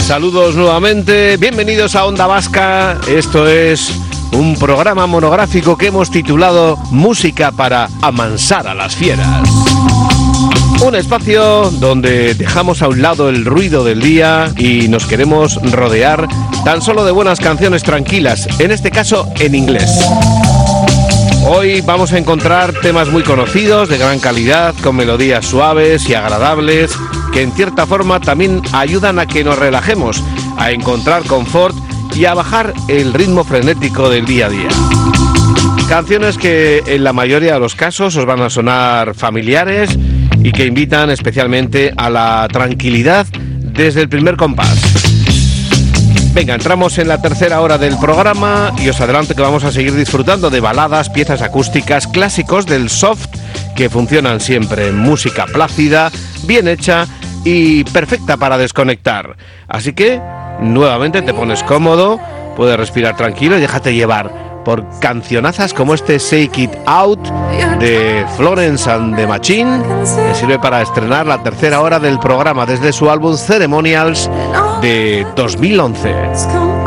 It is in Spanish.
Saludos nuevamente, bienvenidos a Onda Vasca. Esto es un programa monográfico que hemos titulado Música para amansar a las fieras. Un espacio donde dejamos a un lado el ruido del día y nos queremos rodear tan solo de buenas canciones tranquilas, en este caso en inglés. Hoy vamos a encontrar temas muy conocidos, de gran calidad, con melodías suaves y agradables, que en cierta forma también ayudan a que nos relajemos, a encontrar confort y a bajar el ritmo frenético del día a día. Canciones que en la mayoría de los casos os van a sonar familiares y que invitan especialmente a la tranquilidad desde el primer compás. Venga, entramos en la tercera hora del programa y os adelanto que vamos a seguir disfrutando de baladas, piezas acústicas, clásicos del soft que funcionan siempre, música plácida, bien hecha y perfecta para desconectar. Así que, nuevamente te pones cómodo, puedes respirar tranquilo y déjate llevar por cancionazas como este Shake It Out de Florence and the Machine, que sirve para estrenar la tercera hora del programa desde su álbum Ceremonials de 2011.